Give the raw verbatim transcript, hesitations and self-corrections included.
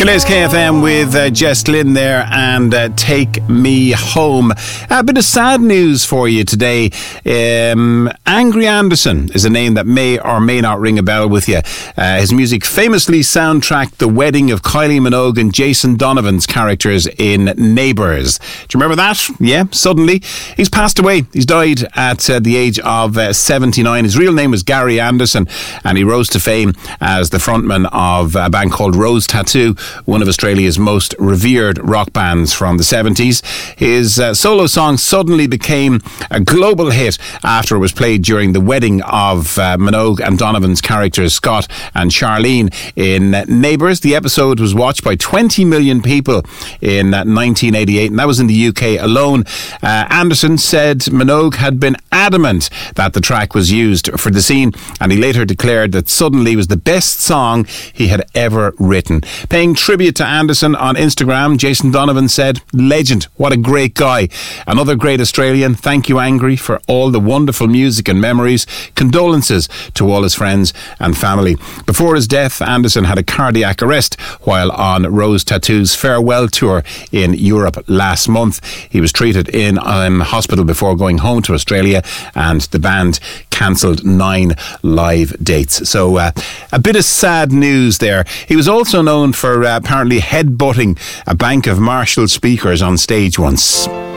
Killar's K F M with uh, Jess Glynn there and uh, Take Me Home. A bit of sad news for you today. Um, Angry Anderson is a name that may or may not ring a bell with you. Uh, his music famously soundtracked the wedding of Kylie Minogue and Jason Donovan's characters in Neighbours. Do you remember that? Yeah, suddenly. He's passed away. He's died at uh, the age of uh, seventy-nine. His real name was Gary Anderson, and he rose to fame as the frontman of a band called Rose Tattoo, one of Australia's most revered rock bands from the seventies. His uh, solo song suddenly became a global hit after it was played during the wedding of uh, Minogue and Donovan's characters Scott and Charlene in uh, Neighbours. The episode was watched by twenty million people in uh, nineteen eighty-eight, and that was in the U K alone. Uh, Anderson said Minogue had been adamant that the track was used for the scene, and he later declared that Suddenly was the best song he had ever written. Paying tribute to Anderson on Instagram, Jason Donovan said, "Legend, what a great guy. Another great Australian. Thank you, Angry, for all the wonderful music and memories. Condolences to all his friends and family." Before his death, Anderson had a cardiac arrest while on Rose Tattoo's farewell tour in Europe last month. He was treated in um, hospital before going home to Australia, and the band cancelled nine live dates. So uh, a bit of sad news there. He was also known for uh, apparently headbutting a bank of Marshall speakers on stage once.